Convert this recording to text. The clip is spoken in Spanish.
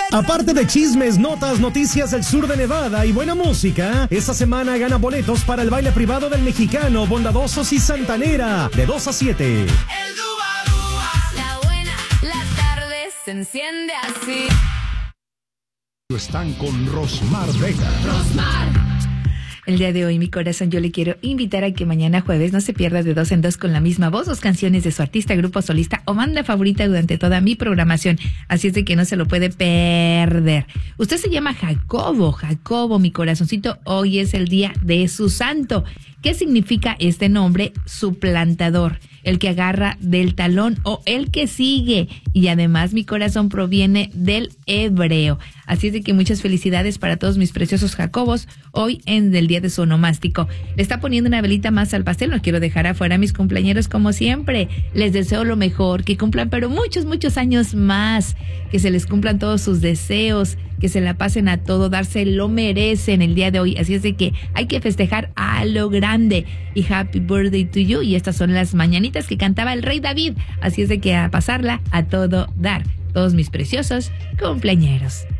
Aparte de chismes, notas, noticias del sur de Nevada y buena música, esta semana gana boletos para el baile privado del Mexicano, Bondadosos y Santanera, de 2 a 7. La buena, la tarde se enciende así. Están con Rosmar Vega. El día de hoy, mi corazón, yo le quiero invitar a que mañana jueves no se pierda de 2 en 2 con la misma voz, 2 canciones de su artista, grupo solista o banda favorita durante toda mi programación. Así es de que no se lo puede perder. Usted se llama Jacobo, mi corazoncito. Hoy es el día de su santo. ¿Qué significa este nombre? Suplantador, el que agarra del talón o el que sigue. Y además mi corazón proviene del hebreo. Así es de que muchas felicidades para todos mis preciosos Jacobos hoy en el día de su onomástico. Le está poniendo una velita más al pastel. No quiero dejar afuera a mis cumpleañeros como siempre. Les deseo lo mejor, que cumplan pero muchos años más. Que se les cumplan todos sus deseos, que se la pasen a todo, darse lo merecen el día de hoy. Así es de que hay que festejar a lo grande. Y happy birthday to you. Y estas son las mañanitas que cantaba el rey David. Así es de que a pasarla a todo dar. Todos mis preciosos cumpleañeros.